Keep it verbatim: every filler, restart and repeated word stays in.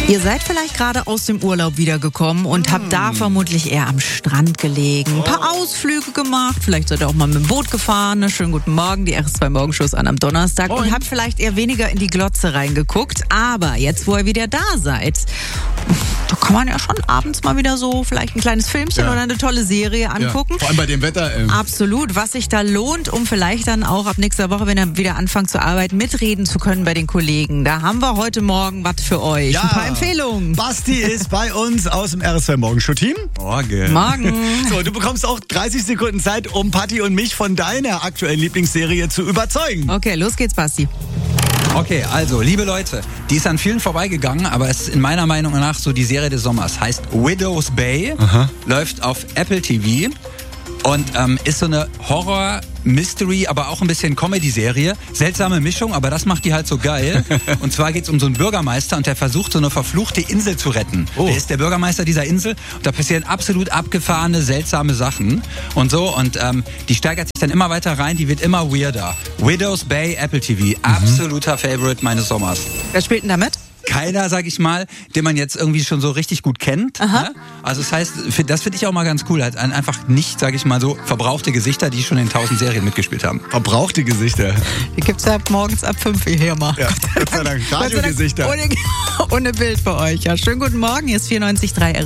Ihr seid vielleicht gerade aus dem Urlaub wiedergekommen und habt da vermutlich eher am Strand gelegen, ein paar Ausflüge gemacht, vielleicht seid ihr auch mal mit dem Boot gefahren. Ne? Schönen guten Morgen, die R S zwei Morgenshows an am Donnerstag und habt vielleicht eher weniger in die Glotze reingeguckt, aber jetzt, wo ihr wieder da seid, da kann man ja schon abends mal wieder so vielleicht ein kleines Filmchen Ja. oder eine tolle Serie angucken. Ja, vor allem bei dem Wetter. Ähm. Absolut, was sich da lohnt, um vielleicht dann auch ab nächster Woche, wenn ihr wieder anfangt zu arbeiten, mitreden zu können bei den Kollegen. Da haben wir heute Morgen was für euch. Ja. Ein paar Empfehlungen. Basti ist bei uns aus dem R S zwei Morgenshow-Team. Morgen. Morgen. So, du bekommst auch dreißig Sekunden Zeit, um Patti und mich von deiner aktuellen Lieblingsserie zu überzeugen. Okay, los geht's, Basti. Okay, also, liebe Leute, die ist an vielen vorbeigegangen, aber es ist in meiner Meinung nach so die Serie des Sommers. Heißt Widow's Bay, Aha. läuft auf Apple T V und ähm, ist so eine Horror- Mystery, aber auch ein bisschen Comedy-Serie. Seltsame Mischung, aber das macht die halt so geil. Und zwar geht's um so einen Bürgermeister und der versucht, so eine verfluchte Insel zu retten. Oh. Der ist der Bürgermeister dieser Insel und da passieren absolut abgefahrene, seltsame Sachen und so. Und ähm, die steigert sich dann immer weiter rein, die wird immer weirder. Widow's Bay, Apple T V. Absoluter Favorite meines Sommers. Wer spielt denn da mit? Keiner, sag ich mal, den man jetzt irgendwie schon so richtig gut kennt. Ne? Also das heißt, für- das finde ich auch mal ganz cool. Halt einfach nicht, sag ich mal so, verbrauchte Gesichter, die schon in tausend Serien mitgespielt haben. Verbrauchte Gesichter. Die gibt's ja ab morgens ab fünf hier mal. Ja, Gott sei Dank. Gott sei Dank Radiogesichter. Ohne, ohne Bild für euch. Ja, schönen guten Morgen, hier ist vierundneunzig Komma drei